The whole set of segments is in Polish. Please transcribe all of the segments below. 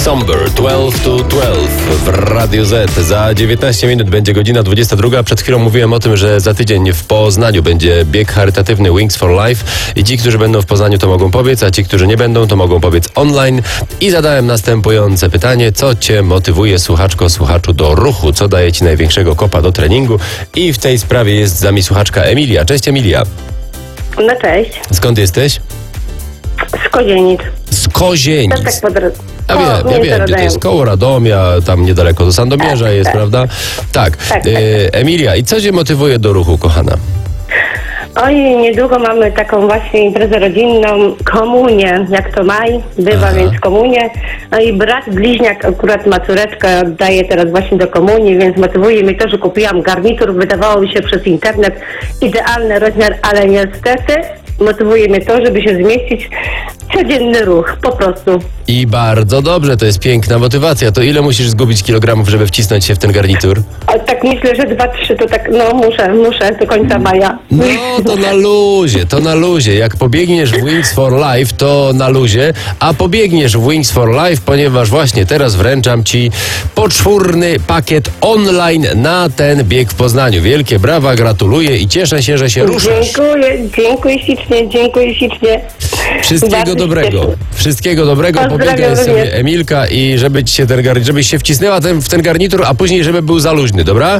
Somber 12 to 12 w Radiu Z. Za 19 minut będzie godzina 22. Przed chwilą mówiłem o tym, że za tydzień w Poznaniu będzie bieg charytatywny Wings for Life i ci, którzy będą w Poznaniu, to mogą powiedz, a ci, którzy nie będą, to mogą powiedz online. I zadałem następujące pytanie: co cię motywuje, słuchaczko, słuchaczu, do ruchu? Co daje ci największego kopa do treningu? I w tej sprawie jest z nami słuchaczka Emilia. Cześć, Emilia. No cześć, Skąd jesteś? z Kozienic. Z Kozienic. Tak po drodze. Ja wiem, gdzie to jest, koło Radomia, tam niedaleko do Sandomierza jest, prawda? Tak. Tak. Emilia, i co cię motywuje do ruchu, kochana? Oj, niedługo mamy taką właśnie imprezę rodzinną, komunię, jak to maj, bywa, więc komunię. No i brat bliźniak akurat ma córeczkę, oddaje teraz właśnie do komunii, więc motywuje mnie to, że kupiłam garnitur, wydawało mi się przez internet idealny rozmiar, ale niestety motywuje mnie to, żeby się zmieścić w codzienny ruch, po prostu. I bardzo dobrze, to jest piękna motywacja. To ile musisz zgubić kilogramów, żeby wcisnąć się w ten garnitur? A tak myślę, że 2-3 to tak, no muszę do końca maja. No, to na luzie. Jak pobiegniesz w Wings for Life, to na luzie, a pobiegniesz w Wings for Life, ponieważ właśnie teraz wręczam ci poczwórny pakiet online na ten bieg w Poznaniu. Wielkie brawa, gratuluję i cieszę się, że się ruszasz. Dziękuję ślicznie. Wszystkiego Bardzo dobrego. się cieszę. Wszystkiego dobrego. Pozdrawiam Pobiegaj sobie, również. Emilka, i żebyś się wcisnęła w ten garnitur, a później żeby był za luźny, dobra?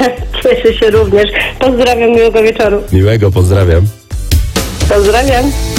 Cieszę się również. Pozdrawiam, miłego wieczoru. Miłego, pozdrawiam. Pozdrawiam.